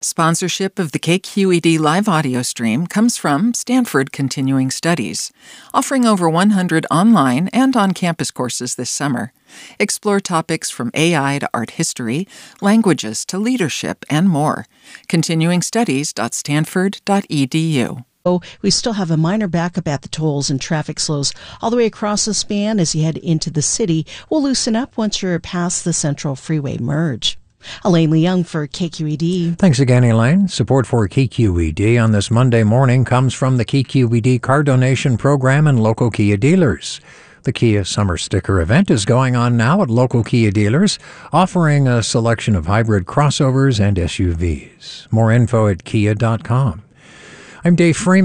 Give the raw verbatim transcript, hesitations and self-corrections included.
Sponsorship of the K Q E D live audio stream comes from Stanford Continuing Studies, offering over one hundred online and on-campus courses this summer. Explore topics from A I to art history, languages to leadership, and more. continuing studies dot stanford dot e d u. Oh, we still have a minor backup at the tolls and traffic slows all the way across the span as you head into the city. We'll loosen up once you're past the Central Freeway merge. Elaine Leung for K Q E D. Thanks again, Elaine. Support for K Q E D on this Monday morning comes from the K Q E D car donation program and local Kia dealers. The Kia Summer Sticker event is going on now at local Kia dealers, offering a selection of hybrid crossovers and S U Vs. More info at kia dot com. I'm Dave Freeman.